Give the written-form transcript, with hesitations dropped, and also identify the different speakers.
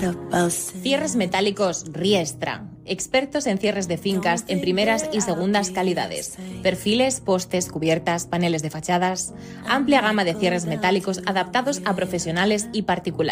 Speaker 1: Cierres metálicos Riestra. Expertos en cierres de fincas en primeras y segundas calidades. Perfiles, postes, cubiertas, paneles de fachadas. Amplia gama de cierres metálicos adaptados a profesionales y particulares.